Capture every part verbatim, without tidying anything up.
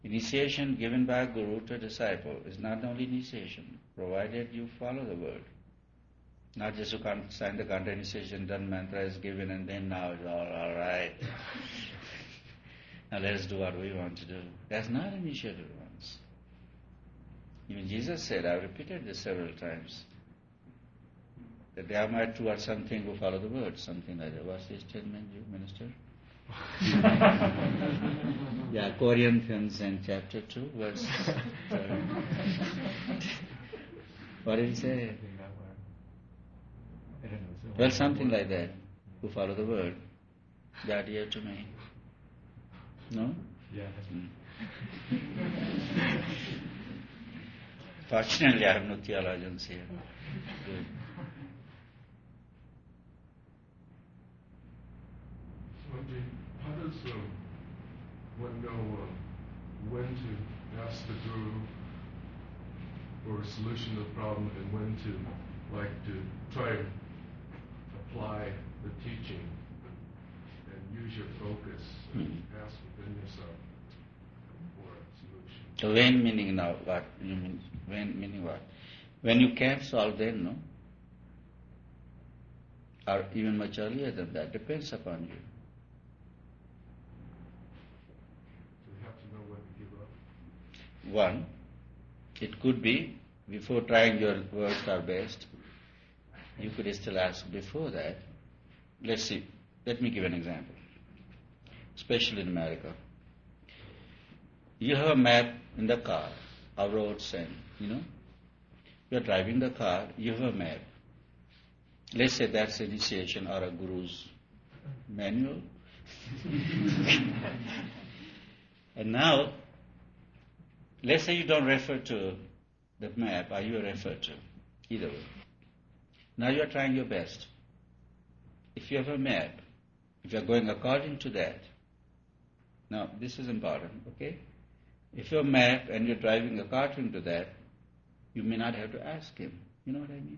Initiation given by a guru to a disciple is not only initiation, provided you follow the word. Not just you can't sign the Kanta initiation, done mantra is given and then now it's all, all right. Now let us do what we want to do. That's not initiated ones. Even Jesus said, I've repeated this several times, that they are might towards something who follow the word, something like that. What's his statement, you minister? Yeah, Corinthians and chapter two, verse. Uh, what did he say? Well, something like that. Who follow the word. That dear to me. No? Yeah. Hmm. Fortunately, I have no theologians here. Good. Swami, how does um, one know um, when to ask the guru for a solution to the problem and when to, like, to try and apply the teaching and use your focus and Hmm. ask within yourself for a solution? So when meaning now, what you mean? When meaning what? When you can't solve then, no? Or even much earlier than that, depends upon you. So you have to know when to give up. One, it could be before trying your worst or best, you could still ask before that. Let's see, let me give an example, especially in America. You have a map in the car, our roads and, you know, you're driving the car, you have a map. Let's say that's initiation or a guru's manual. And now, let's say you don't refer to the map or you refer to, either way. Now you are trying your best. If you have a map, if you are going according to that, now this is important, okay? If you have a map and you're driving according to that, you may not have to ask him. You know what I mean?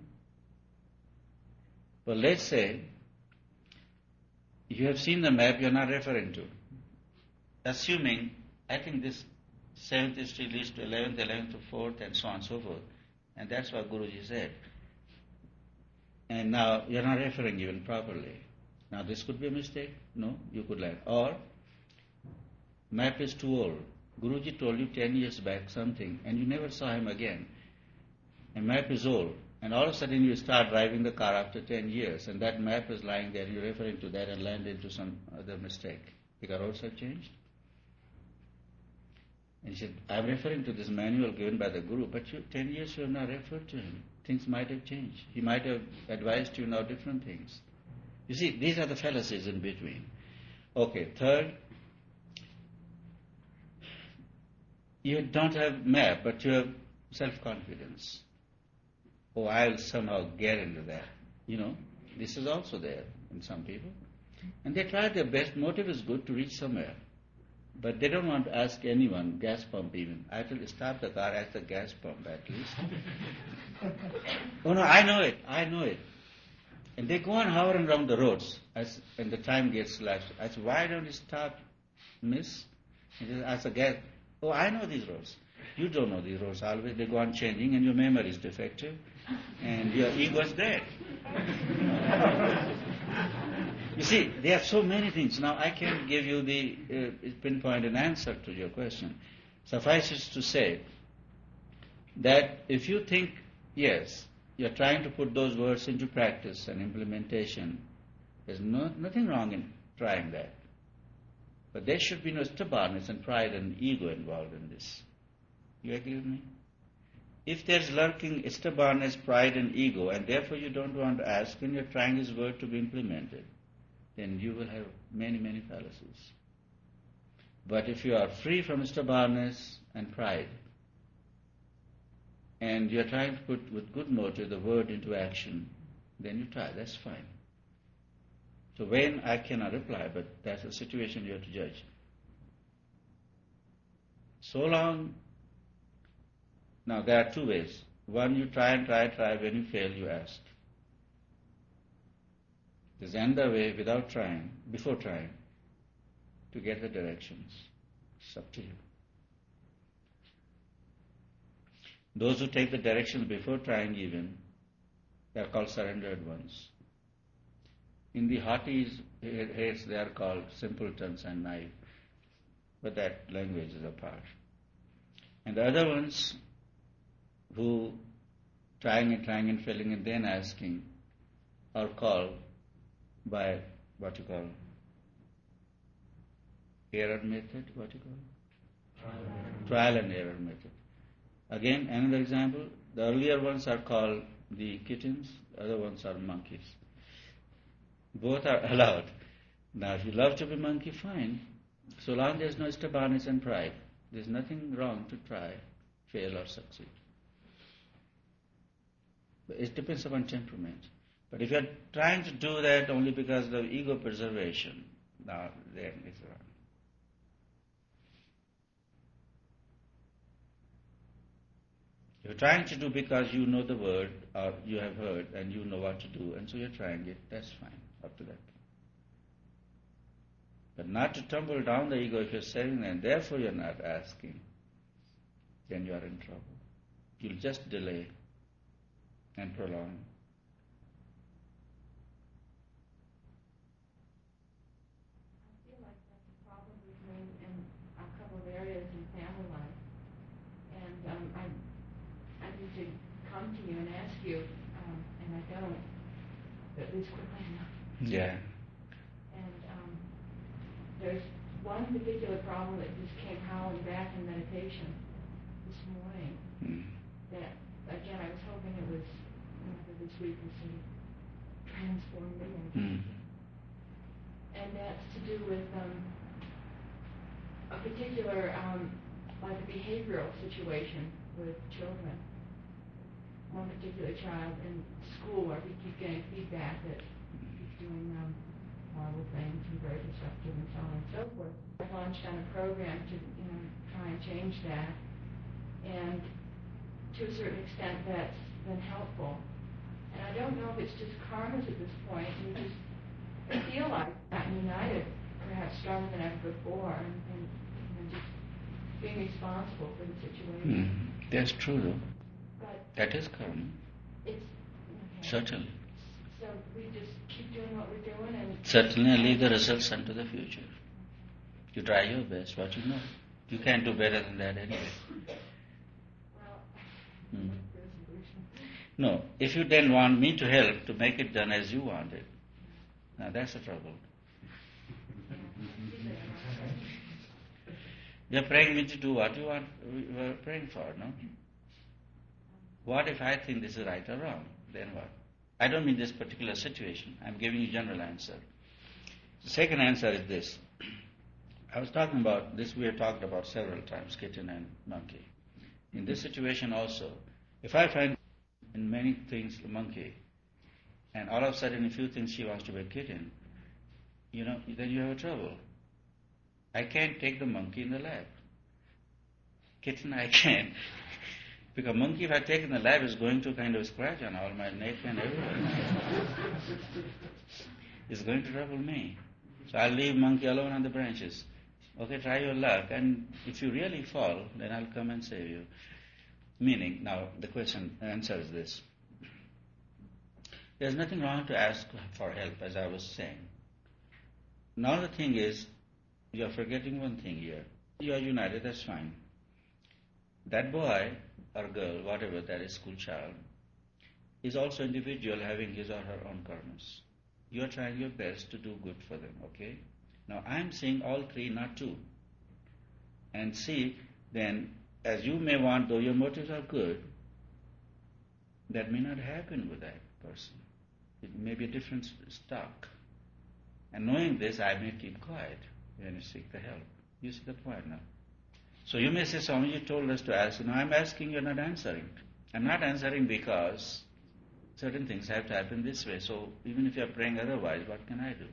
But let's say you have seen the map you're not referring to. Assuming, I think this seventh street leads to eleventh, eleventh to fourth, and so on and so forth. And that's what Guruji said. And now you're not referring even properly. Now this could be a mistake. No, you could learn. Or map is too old. Guruji told you ten years back something, and you never saw him again. And map is old. And all of a sudden you start driving the car after ten years, and that map is lying there, you're referring to that and land into some other mistake. Because roads have changed. And he said, I'm referring to this manual given by the Guru, but you, ten years you have not referred to him. Things might have changed. He might have advised you now different things. You see, these are the fallacies in between. Okay, third, you don't have map, but you have self-confidence. Oh, I'll somehow get into that. You know, this is also there in some people. And they try their best. Motive is good to reach somewhere. But they don't want to ask anyone, gas pump even. I will start the car at the gas pump at least. Oh no, I know it, I know it. And they go on hovering around the roads as and the time gets lapsed. I said, why don't you stop, miss? He says, as a gas, oh, I know these roads. You don't know these roads always. They go on changing and your memory is defective and your ego is dead. You see, there are so many things. Now, I can't give you the uh, pinpoint an answer to your question. Suffices to say that if you think, yes, you're trying to put those words into practice and implementation, there's no, nothing wrong in trying that. But there should be no stubbornness and pride and ego involved in this. You agree with me? If there's lurking stubbornness, pride and ego, and therefore you don't want to ask when you're trying His word to be implemented, then you will have many, many fallacies. But if you are free from stubbornness and pride, and you are trying to put with good motive the word into action, then you try, that's fine. So when, I cannot reply, but that's a situation you have to judge. So long, now there are two ways. One, you try and try, try, when you fail, you ask. There's another way without trying, before trying, to get the directions. It's up to you. Those who take the directions before trying even, they are called surrendered ones. In the haughty heads, they are called simpletons and naive. But that language is apart. And the other ones who trying and trying and failing and then asking are called by what you call error method, what you call? Trial, Trial and error method. Again, another example, the earlier ones are called the kittens, the other ones are monkeys. Both are allowed. Now, if you love to be monkey, fine. So long there's no stubbornness and pride. There's nothing wrong to try, fail or succeed. But it depends upon temperament. But if you're trying to do that only because of ego preservation, now then it's wrong. If you're trying to do because you know the word or you have heard and you know what to do and so you're trying it, that's fine up to that point. But not to tumble down the ego if you're saying and therefore you're not asking, then you are in trouble. You'll just delay and prolong. I feel like that's a problem with me in a couple of areas in family life. And um, I, I need to come to you and ask you, um, and I don't, at least quickly enough. Yeah. And um, there's one particular problem that just came howling back in meditation this morning. Mm. That, again, I was hoping it was, whenever this week was sort of transformed me. Mm. And that's to do with um, a particular, um, like a behavioral situation with children. One particular child in school where we keep getting feedback that he's doing um, horrible things and very disruptive and so on and so forth. I've launched on a program to, you know, try and change that. And to a certain extent that's been helpful. And I don't know if it's just karmas at this point. We just I feel like I'm united, perhaps stronger than ever before, and, and you know, just being responsible for the situation. Mm. That's true though. But that is karma. It's okay. Certainly. So we just keep doing what we're doing and certainly leave the results unto the future. You try your best, what you know. You can't do better than that anyway. Well, Mm. resolution. No, if you then want me to help to make it done as you want it, now that's the trouble. You're praying me to do what you want, we were praying for, no? What if I think this is right or wrong? Then what? I don't mean this particular situation. I'm giving you general answer. The second answer is this. I was talking about this, we have talked about several times, kitten and monkey. In this situation also, if I find in many things a monkey, and all of a sudden in a few things she wants to be a kitten, you know, then you have a trouble. I can't take the monkey in the lab. Kitten I can. Because monkey if I take in the lab is going to kind of scratch on all my neck and everything. It's going to trouble me. So I'll leave monkey alone on the branches. Okay, try your luck, and if you really fall, then I'll come and save you. Meaning, now the question, answer is this. There's nothing wrong to ask for help, as I was saying. Now the thing is, you're forgetting one thing here. You are united, that's fine. That boy or girl, whatever that is, school child, is also individual having his or her own karmas. You are trying your best to do good for them, okay? Now I'm saying all three, not two. And see, then, as you may want, though your motives are good, that may not happen with that person. It may be a different stock. And knowing this, I may keep quiet when you seek the help. You see the point now. So you may say, Swami, you told us to ask. No, I'm asking, you're not answering. I'm not answering because certain things have to happen this way. So even if you're praying otherwise, what can I do?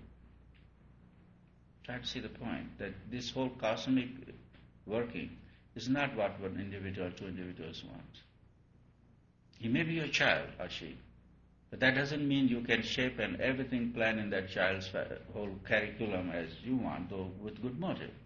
Try to see the point that this whole cosmic working is not what one individual or two individuals want. He may be your child or she, but that doesn't mean you can shape and everything plan in that child's whole curriculum as you want, though with good motive.